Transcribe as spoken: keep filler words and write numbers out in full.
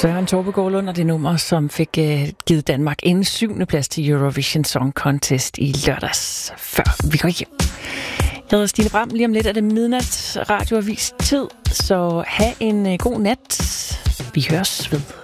Søren Torbegaard Lund og det nummer, som fik uh, givet Danmark en syvende plads til Eurovision Song Contest i lørdags, før vi går hjem. Jeg hedder Stine Bram. Lige om lidt er det midnat radioavis tid, så have en uh, god nat. Vi høres ved.